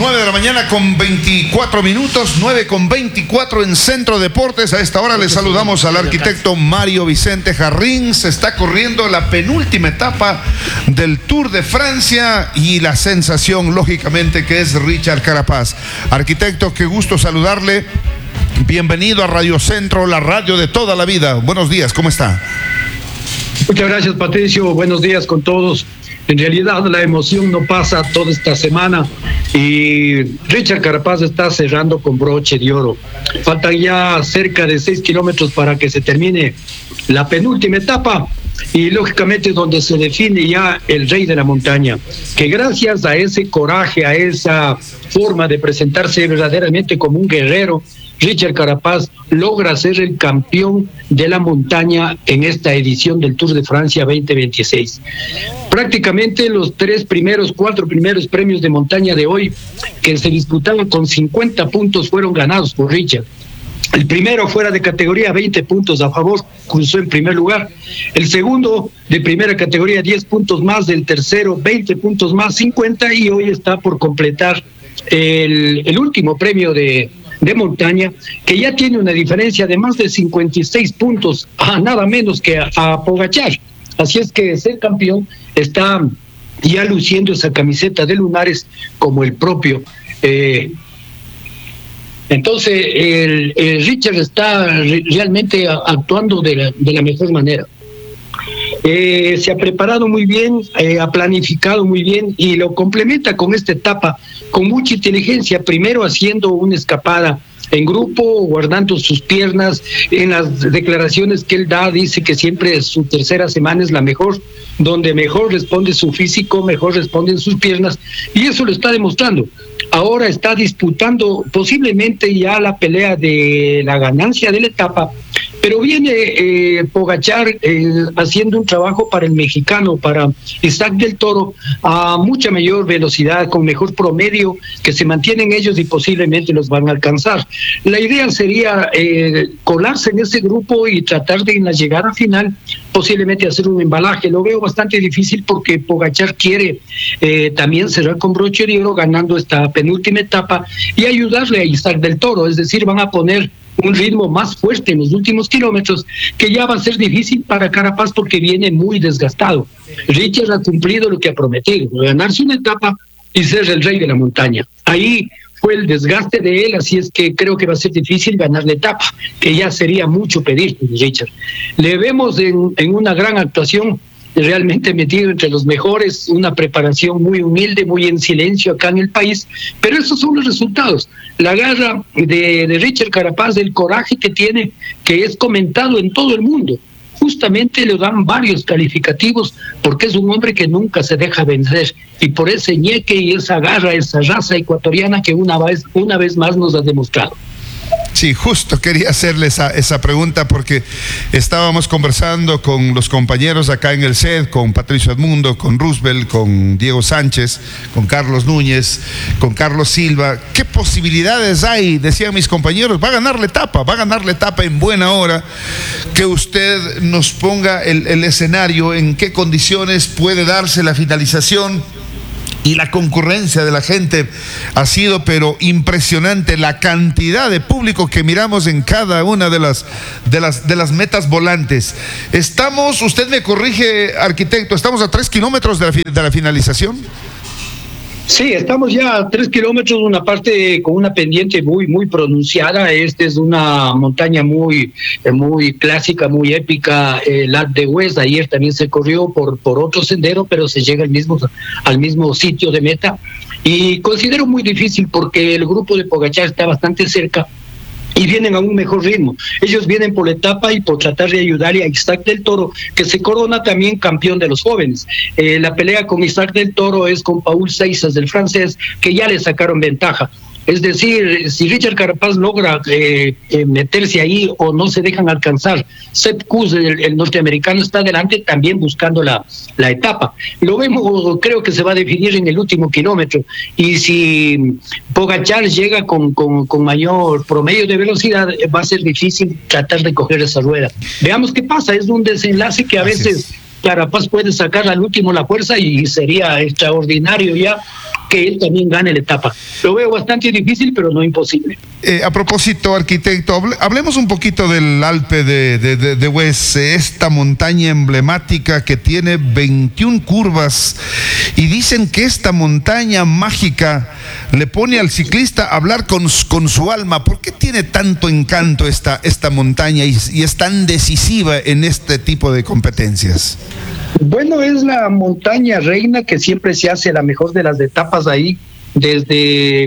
9 de la mañana con 24 minutos, 9 con 24 en Centro Deportes. A esta hora les saludamos al arquitecto Mario Vicente Jarrín. Se está corriendo la penúltima etapa del Tour de Francia y la sensación, lógicamente, que es Richard Carapaz. Arquitecto, qué gusto saludarle. Bienvenido a Radio Centro, la radio de toda la vida. Buenos días, ¿cómo está? Muchas gracias, Patricio. Buenos días con todos. En realidad la emoción no pasa toda esta semana y Richard Carapaz está cerrando con broche de oro. Faltan ya cerca de 6 kilómetros para que se termine la penúltima etapa y lógicamente es donde se define ya el rey de la montaña, que gracias a ese coraje, a esa forma de presentarse verdaderamente como un guerrero, Richard Carapaz logra ser el campeón de la montaña en esta edición del Tour de Francia 2026. Prácticamente los 4 primeros premios de montaña de hoy, que se disputaron con 50 puntos, fueron ganados por Richard. El primero, fuera de categoría, 20 puntos a favor, cruzó en primer lugar. El segundo, de primera categoría, 10 puntos más. Del tercero, 20 puntos más, 50. Y hoy está por completar el último premio de montaña, que ya tiene una diferencia de más de 56 puntos, a nada menos que a Pogačar. Así es que ser campeón está ya luciendo esa camiseta de lunares como el propio. Entonces, el Richard está realmente actuando de la mejor manera. Se ha preparado muy bien, ha planificado muy bien y lo complementa con esta etapa con mucha inteligencia, primero haciendo una escapada en grupo, guardando sus piernas. En las declaraciones que él da, dice que siempre su tercera semana es la mejor, donde mejor responde su físico, mejor responden sus piernas, y eso lo está demostrando. Ahora está disputando posiblemente ya la pelea de la ganancia de la etapa, pero viene Pogačar haciendo un trabajo para el mexicano, para Isaac del Toro, a mucha mayor velocidad, con mejor promedio, que se mantienen ellos y posiblemente los van a alcanzar. La idea sería colarse en ese grupo y tratar de en la llegada final posiblemente hacer un embalaje. Lo veo bastante difícil porque Pogačar quiere también cerrar con broche de oro ganando esta penúltima etapa y ayudarle a Isaac del Toro, es decir, van a poner un ritmo más fuerte en los últimos kilómetros, que ya va a ser difícil para Carapaz porque viene muy desgastado. Richard ha cumplido lo que ha prometido, ganarse una etapa y ser el rey de la montaña. Ahí fue el desgaste de él, así es que creo que va a ser difícil ganar la etapa, que ya sería mucho pedir, Richard. Le vemos en una gran actuación, realmente metido entre los mejores, una preparación muy humilde, muy en silencio acá en el país, pero esos son los resultados. La garra de Richard Carapaz, el coraje que tiene, que es comentado en todo el mundo. Justamente le dan varios calificativos porque es un hombre que nunca se deja vencer, y por ese ñeque y esa garra, esa raza ecuatoriana que una vez más nos ha demostrado. Sí, justo quería hacerle esa pregunta porque estábamos conversando con los compañeros acá en el CED, con Patricio Edmundo, con Roosevelt, con Diego Sánchez, con Carlos Núñez, con Carlos Silva. ¿Qué posibilidades hay? Decían mis compañeros, va a ganar la etapa en buena hora. Que usted nos ponga el escenario, en qué condiciones puede darse la finalización. Y la concurrencia de la gente ha sido pero impresionante, la cantidad de público que miramos en cada una de las metas volantes. Estamos, usted me corrige, arquitecto, estamos a 3 kilómetros de la finalización. Sí, estamos ya a 3 kilómetros, una parte con una pendiente muy pronunciada. Esta es una montaña muy clásica, muy épica, el Alpe d'Huez. Ayer también se corrió por otro sendero, pero se llega al mismo sitio de meta. Y considero muy difícil porque el grupo de Pogačar está bastante cerca y vienen a un mejor ritmo. Ellos vienen por la etapa y por tratar de ayudarle a Isaac del Toro, que se corona también campeón de los jóvenes. La pelea con Isaac del Toro es con Paul Seixas, del francés, que ya le sacaron ventaja. Es decir, si Richard Carapaz logra meterse ahí o no se dejan alcanzar, Sepp Kuss, el norteamericano, está adelante también buscando la etapa. Lo vemos, creo que se va a definir en el último kilómetro. Y si Pogačar llega con mayor promedio de velocidad, va a ser difícil tratar de coger esa rueda. Veamos qué pasa, es un desenlace que a veces Carapaz puede sacar al último la fuerza y sería extraordinario ya que él también gane la etapa. Lo veo bastante difícil, pero no imposible. A propósito, arquitecto, hablemos un poquito del Alpe de Hues, esta montaña emblemática que tiene 21 curvas, y dicen que esta montaña mágica le pone al ciclista a hablar con su alma. ¿Por qué tiene tanto encanto esta montaña y es tan decisiva en este tipo de competencias? Bueno, es la montaña reina que siempre se hace la mejor de las etapas ahí, desde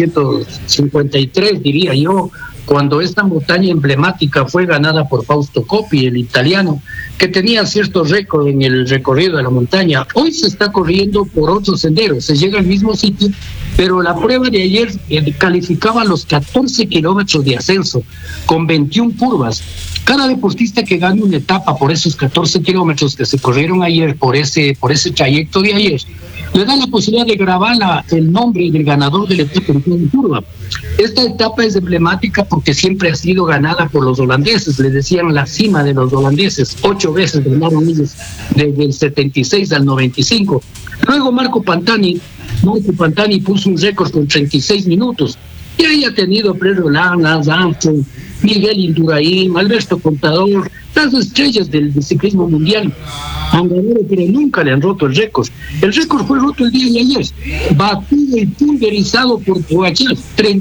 1953, diría yo, cuando esta montaña emblemática fue ganada por Fausto Coppi, el italiano, que tenía cierto récord en el recorrido de la montaña. Hoy se está corriendo por otros senderos, se llega al mismo sitio, pero la prueba de ayer calificaba los 14 kilómetros de ascenso, con 21 curvas. Cada deportista que gane una etapa por esos 14 kilómetros que se corrieron ayer, por ese trayecto de ayer, le da la posibilidad de grabar el nombre del ganador de la etapa en cada curva. Esta etapa es emblemática porque siempre ha sido ganada por los holandeses, le decían la cima de los holandeses, 8 veces ganaron ellos desde el 76 al 95. Luego Marco Pantani puso un récord con 36 minutos. Y ahí ha tenido Pedro Lana, Armstrong, Miguel Indurain, Alberto Contador, las estrellas del ciclismo mundial. Han ganado, pero nunca le han roto el récord. El récord fue roto el día de ayer, batido y pulverizado por Pogačar.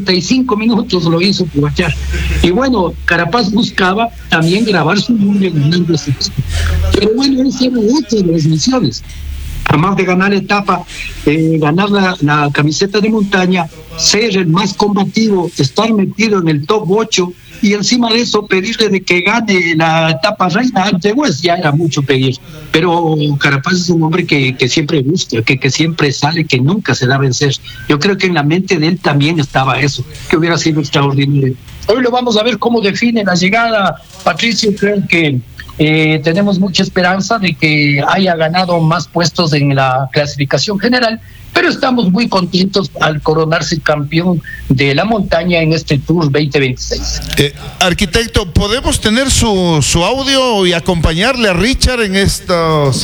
35 minutos lo hizo Pogačar. Y bueno, Carapaz buscaba también grabar su nombre ganando ese récord. Pero bueno, esa era otra de las misiones. Además de ganar la etapa, ganar la camiseta de montaña, ser el más combativo, estar metido en el top 8 y encima de eso pedirle de que gane la etapa reina de Hues, ya era mucho pedir. Pero Carapaz es un hombre que siempre busca, que siempre sale, que nunca se da a vencer. Yo creo que en la mente de él también estaba eso, que hubiera sido extraordinario. Hoy lo vamos a ver cómo define la llegada. Patricio, creo que tenemos mucha esperanza de que haya ganado más puestos en la clasificación general, pero estamos muy contentos al coronarse campeón de la montaña en este Tour 2026. Arquitecto, ¿podemos tener su audio y acompañarle a Richard en estos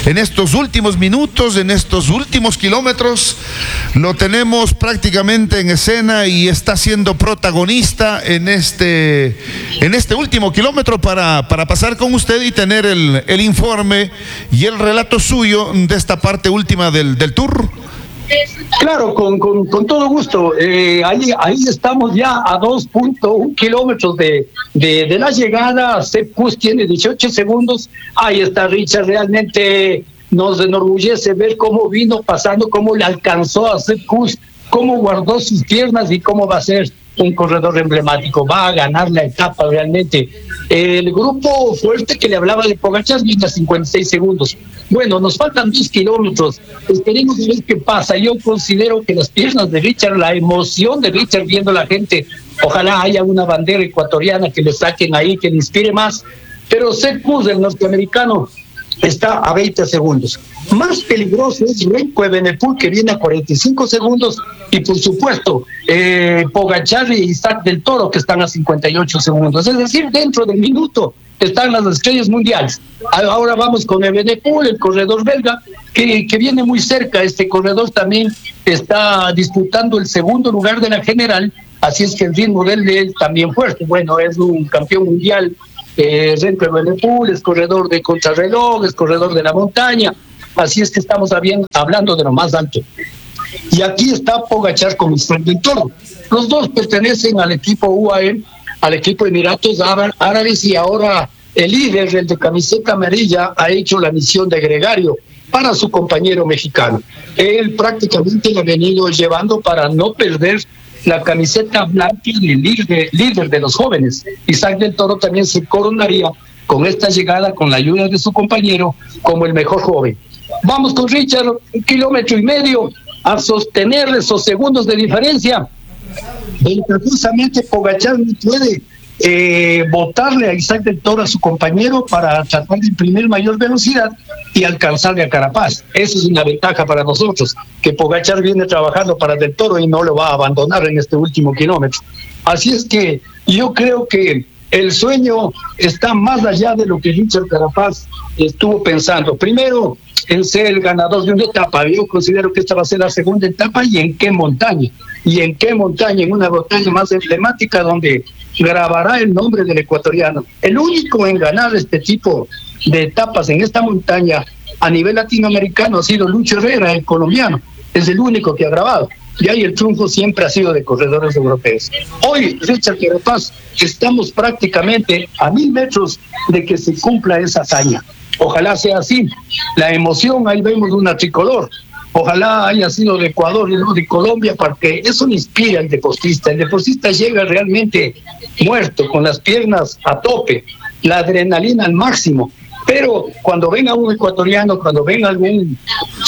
últimos minutos, en estos últimos kilómetros? Lo tenemos prácticamente en escena y está siendo protagonista en este último kilómetro para pasar con usted y tener el informe y el relato suyo de esta parte última del Tour. Claro, con todo gusto. Ahí estamos ya a 2.1 kilómetros de la llegada. Sepp Kuss tiene 18 segundos. Ahí está Richard. Realmente nos enorgullece ver cómo vino pasando, cómo le alcanzó a Sepp Kuss, cómo guardó sus piernas y cómo va a ser un corredor emblemático. Va a ganar la etapa realmente. El grupo fuerte que le hablaba de Pogačar viene a 56 segundos. Bueno, nos faltan 2 kilómetros. Esperemos ver qué pasa. Yo considero que las piernas de Richard, la emoción de Richard viendo a la gente, ojalá haya una bandera ecuatoriana que le saquen ahí, que le inspire más. Pero Sepp Kuss, el norteamericano, está a 20 segundos. Más peligroso es Remco Evenepoel, que viene a 45 segundos, y por supuesto Pogačar y Isaac del Toro, que están a 58 segundos. Es decir, dentro del minuto están las estrellas mundiales. Ahora vamos con Evenepoel, el corredor belga, que viene muy cerca. Este corredor también está disputando el segundo lugar de la general, así es que el ritmo de él es también fuerte. Bueno, es un campeón mundial. Remco Evenepoel es corredor de contrarreloj, es corredor de la montaña, así es que estamos hablando de lo más alto. Y aquí está Pogačar con Isaac del Toro. Los dos pertenecen al equipo UAE, al equipo Emiratos Árabes, y ahora el líder, el de camiseta amarilla, ha hecho la misión de gregario para su compañero mexicano. Él prácticamente lo ha venido llevando para no perder la camiseta blanca del líder de los jóvenes. Isaac del Toro también se coronaría con esta llegada, con la ayuda de su compañero, como el mejor joven. Vamos con Richard, 1,5 kilómetros a sostener esos segundos de diferencia. Ventajosamente Pogačar no puede botarle a Isaac del Toro, a su compañero, para tratar de imprimir mayor velocidad y alcanzarle a Carapaz. Eso es una ventaja para nosotros, que Pogačar viene trabajando para del Toro y no lo va a abandonar en este último kilómetro. Así es que yo creo que el sueño está más allá de lo que Richard Carapaz estuvo pensando. Primero, en ser el ganador de una etapa. Yo considero que esta va a ser la segunda etapa. ¿Y en qué montaña? En una montaña más emblemática donde grabará el nombre del ecuatoriano. El único en ganar este tipo de etapas en esta montaña a nivel latinoamericano ha sido Lucho Herrera, el colombiano. Es el único que ha grabado. Y ahí el triunfo siempre ha sido de corredores europeos. Hoy, Richard Carapaz, estamos prácticamente a 1000 metros de que se cumpla esa hazaña. Ojalá sea así. La emoción, ahí vemos una tricolor. Ojalá haya sido de Ecuador y no de Colombia, porque eso inspira al deportista. El deportista llega realmente muerto, con las piernas a tope, la adrenalina al máximo. Pero cuando venga un ecuatoriano, cuando venga algún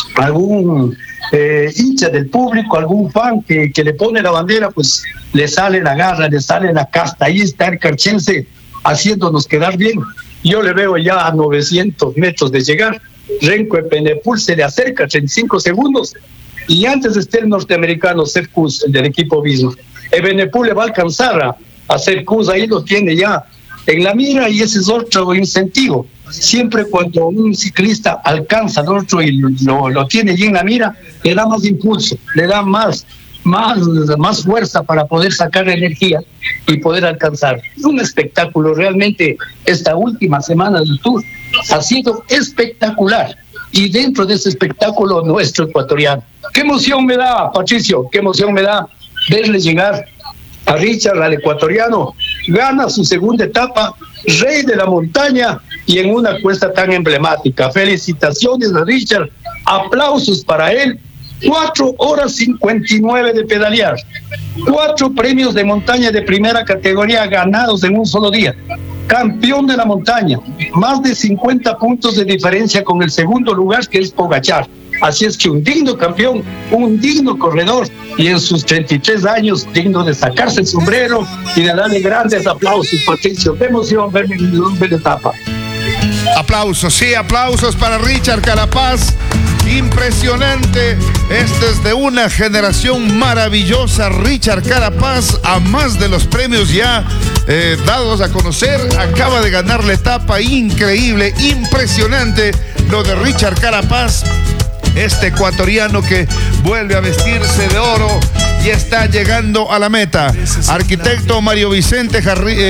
hincha del público, algún fan que le pone la bandera, pues le sale la garra, le sale la casta. Ahí está el carchense haciéndonos quedar bien. Yo le veo ya a 900 metros de llegar. Renko Evenepoel se le acerca 35 segundos y antes está el norteamericano Sepp Kuss, el del equipo Visma. Evenepoel le va a alcanzar a Sepp Kuss, ahí lo tiene ya en la mira, y ese es otro incentivo. Siempre cuando un ciclista alcanza al otro y lo tiene allí en la mira, le da más impulso, le da más fuerza para poder sacar energía y poder alcanzar. Es un espectáculo realmente. Esta última semana del Tour ha sido espectacular, y dentro de ese espectáculo nuestro ecuatoriano. Qué emoción me da, Patricio, qué emoción me da verle llegar a Richard, al ecuatoriano. Gana su segunda etapa, rey de la montaña, y en una cuesta tan emblemática. Felicitaciones a Richard, aplausos para él. 4 horas 59 de pedalear, 4 premios de montaña de primera categoría ganados en un solo día. Campeón de la montaña, más de 50 puntos de diferencia con el segundo lugar, que es Pogačar. Así es que un digno campeón, un digno corredor, y en sus 33 años digno de sacarse el sombrero y de darle grandes aplausos, Patricio. Qué emoción verme en la etapa. Aplausos, sí, aplausos para Richard Carapaz. Impresionante. Este es de una generación maravillosa. Richard Carapaz, a más de los premios ya dados a conocer, acaba de ganar la etapa. Increíble, impresionante lo de Richard Carapaz, este ecuatoriano que vuelve a vestirse de oro y está llegando a la meta. Arquitecto Mario Vicente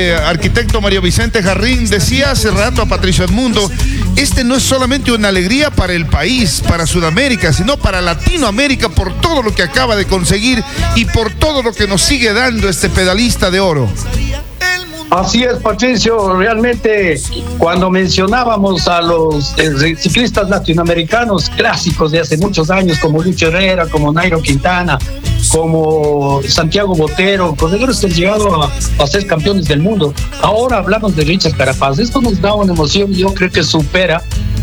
Jarrín decía hace rato a Patricio Edmundo, este no es solamente una alegría para el país, para Sudamérica, sino para Latinoamérica, por todo lo que acaba de conseguir y por todo lo que nos sigue dando este pedalista de oro. Así es, Patricio. Realmente, cuando mencionábamos a los ciclistas latinoamericanos clásicos de hace muchos años, como Lucho Herrera, como Nairo Quintana, como Santiago Botero, corredores que han llegado a ser campeones del mundo, ahora hablamos de Richard Carapaz. Esto nos da una emoción, yo creo que supera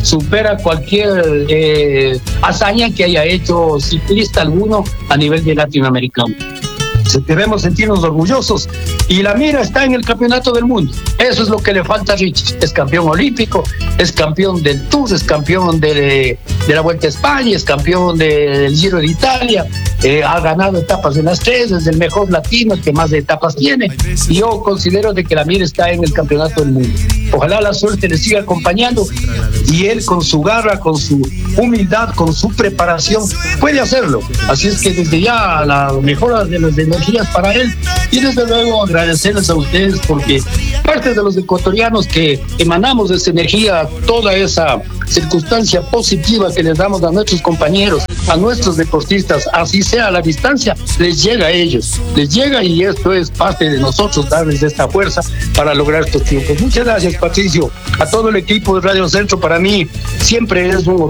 cualquier hazaña que haya hecho ciclista alguno a nivel de latinoamericano. Debemos sentirnos orgullosos, y la mira está en el campeonato del mundo. Eso es lo que le falta a Richard. Es campeón olímpico, es campeón del Tour, es campeón de la Vuelta a España, es campeón del Giro de Italia, ha ganado etapas en las 3, es el mejor latino, el que más etapas tiene, y yo considero de que la mira está en el campeonato del mundo. Ojalá la suerte le siga acompañando, y él con su garra, con su humildad, con su preparación, puede hacerlo. Así es que desde ya la mejora de las energías para él, y desde luego agradecerles a ustedes, porque parte de los ecuatorianos que emanamos de esa energía, toda esa circunstancia positiva que les damos a nuestros compañeros, a nuestros deportistas, así sea a la distancia, les llega a ellos, les llega, y esto es parte de nosotros, darles esta fuerza para lograr estos triunfos. Muchas gracias, Patricio. A todo el equipo de Radio Centro, para mí siempre es un